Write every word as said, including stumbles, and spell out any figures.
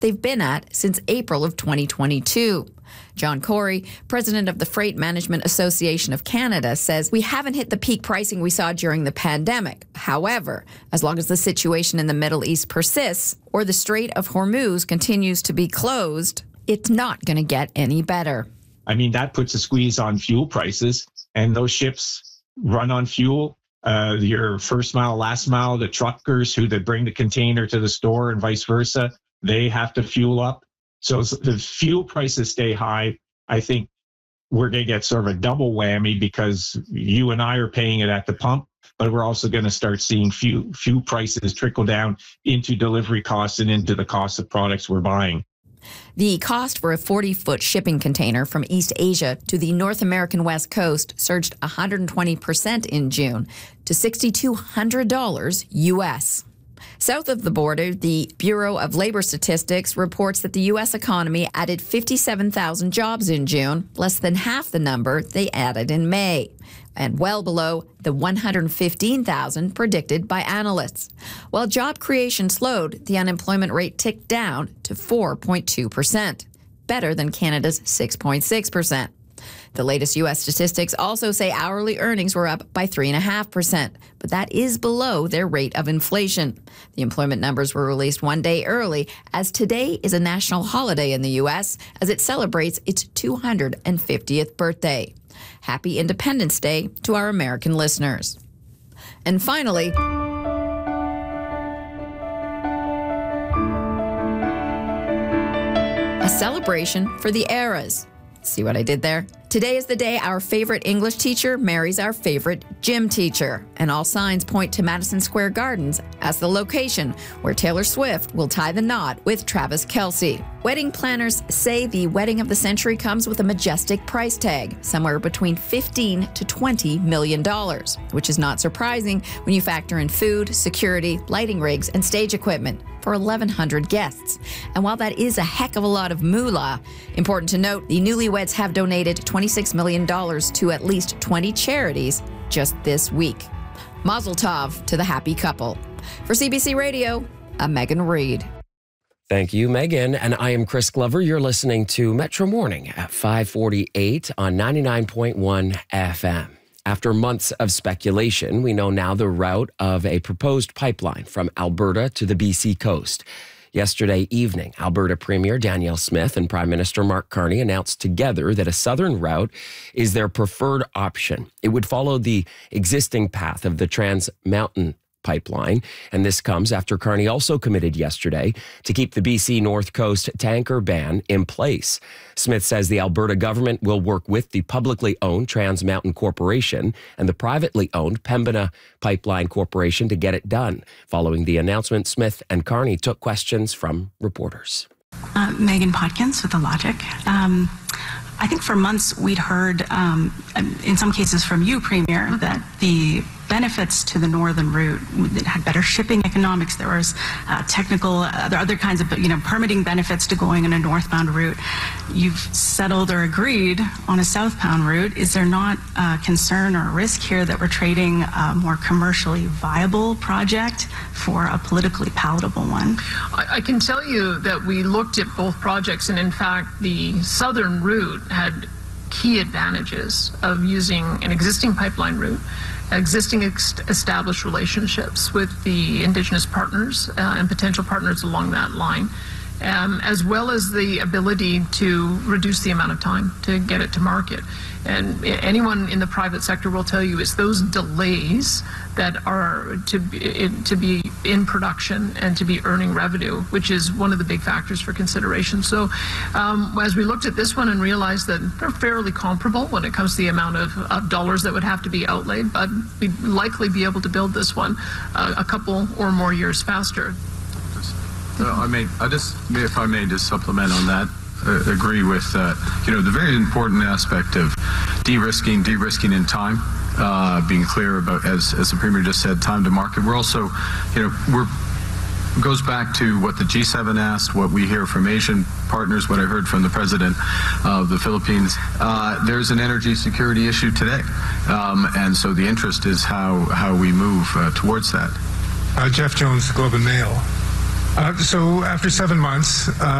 they've been at since April of twenty twenty-two. John Corey, president of the Freight Management Association of Canada, says we haven't hit the peak pricing we saw during the pandemic. However, as long as the situation in the Middle East persists or the Strait of Hormuz continues to be closed, it's not going to get any better. I mean, that puts a squeeze on fuel prices, and those ships run on fuel. Uh, your first mile, last mile, the truckers who they bring the container to the store and vice versa, they have to fuel up. So if the fuel prices stay high, I think we're going to get sort of a double whammy because you and I are paying it at the pump, but we're also going to start seeing fuel, fuel prices trickle down into delivery costs and into the cost of products we're buying. The cost for a forty-foot shipping container from East Asia to the North American West Coast surged one hundred twenty percent in June to six thousand two hundred dollars U S. South of the border, the Bureau of Labor Statistics reports that the U S economy added fifty-seven thousand jobs in June, less than half the number they added in May, and well below the one hundred fifteen thousand predicted by analysts. While job creation slowed, the unemployment rate ticked down to four point two percent, better than Canada's six point six percent. The latest U S statistics also say hourly earnings were up by three point five percent, but that is below their rate of inflation. The employment numbers were released one day early, as today is a national holiday in the U S as it celebrates its two hundred fiftieth birthday. Happy Independence Day to our American listeners. And finally, a celebration for the eras. See what I did there? Today is the day our favorite English teacher marries our favorite gym teacher, and all signs point to Madison Square Gardens as the location where Taylor Swift will tie the knot with Travis Kelce. Wedding planners say the wedding of the century comes with a majestic price tag, somewhere between fifteen to twenty million dollars, which is not surprising when you factor in food, security, lighting rigs, and stage equipment for eleven hundred guests. And while that is a heck of a lot of moolah, important to note, the newlyweds have donated twenty-six million dollars to at least twenty charities just this week. Mazel tov to the happy couple. For C B C Radio, I'm Megan Reed. Thank you, Megan. And I am Chris Glover. You're listening to Metro Morning at five forty-eight on ninety-nine point one F M. After months of speculation, we know now the route of a proposed pipeline from Alberta to the B C coast. Yesterday evening, Alberta Premier Danielle Smith and Prime Minister Mark Carney announced together that a southern route is their preferred option. It would follow the existing path of the Trans Mountain Pipeline, and this comes after Carney also committed yesterday to keep the B C North Coast tanker ban in place. Smith says the Alberta government will work with the publicly owned Trans Mountain Corporation and the privately owned Pembina Pipeline Corporation to get it done. Following the announcement, Smith and Carney took questions from reporters. Uh, Megan Podkins with The Logic. Um, I think for months we'd heard, um, in some cases from you, Premier, that the benefits to the northern route that had better shipping economics. There was uh, technical, uh, there are other kinds of, you know, permitting benefits to going on a northbound route. You've settled or agreed on a southbound route. Is there not a concern or a risk here that we're trading a more commercially viable project for a politically palatable one? I, I can tell you that we looked at both projects, and in fact, the southern route had key advantages of using an existing pipeline route, existing ex- established relationships with the Indigenous partners uh, and potential partners along that line, um, as well as the ability to reduce the amount of time to get it to market. And anyone in the private sector will tell you it's those delays that are to be, to be in production and to be earning revenue, which is one of the big factors for consideration. So um, as we looked at this one and realized that they're fairly comparable when it comes to the amount of, of dollars that would have to be outlaid, but we'd likely be able to build this one uh, a couple or more years faster. Uh, I may, I just, if I may just supplement on that. Uh, agree with uh, you know, the very important aspect of de-risking, de-risking in time, uh, being clear about, as as the Premier just said, time to market. We're also, you know, we're it goes back to what the G seven asked, what we hear from Asian partners, what I heard from the President of the Philippines. Uh, there's an energy security issue today, um, and so the interest is how how we move uh, towards that. Uh, Jeff Jones, Globe and Mail. Uh, so after seven months, uh,